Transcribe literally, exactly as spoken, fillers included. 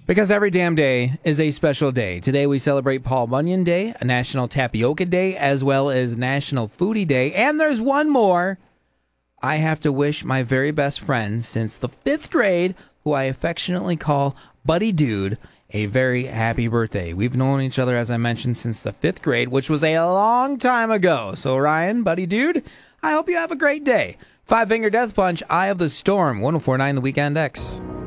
Because every damn day is a special day. Today we celebrate Paul Bunyan Day, a National Tapioca Day, as well as National Foodie Day. And there's one more. I have to wish my very best friend since the fifth grade, who I affectionately call Buddy Dude, a very happy birthday. We've known each other, as I mentioned, since the fifth grade, which was a long time ago. So Ryan, Buddy Dude, I hope you have a great day. Five Finger Death Punch, Eye of the Storm, one oh four point nine The Weekend X.